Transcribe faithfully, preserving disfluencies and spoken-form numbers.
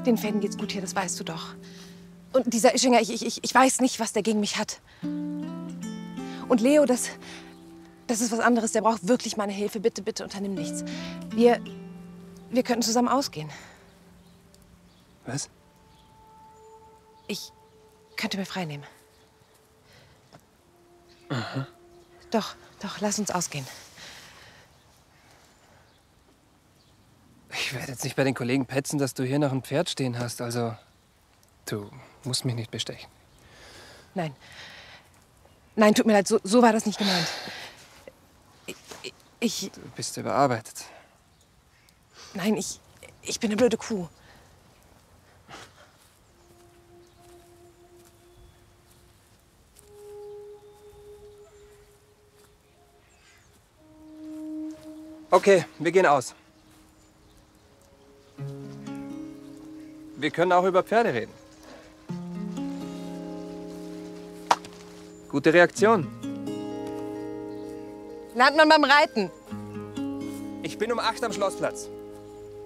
Den Pferden geht's gut hier, das weißt du doch. Und dieser Ischinger, ich, ich, ich weiß nicht, was der gegen mich hat. Und Leo, das, das ist was anderes. Der braucht wirklich meine Hilfe. Bitte, bitte unternimm nichts. Wir, wir könnten zusammen ausgehen. Was? Ich könnte mir frei nehmen. Aha. Doch, doch, lass uns ausgehen. Ich werde jetzt nicht bei den Kollegen petzen, dass du hier noch ein Pferd stehen hast. Also, du musst mich nicht bestechen. Nein. Nein, tut mir leid, so, so war das nicht gemeint. Ich, ich... Du bist überarbeitet. Nein, ich, ich bin eine blöde Kuh. Okay, wir gehen aus. Wir können auch über Pferde reden. Gute Reaktion. Lernt man beim Reiten. Ich bin um acht am Schlossplatz.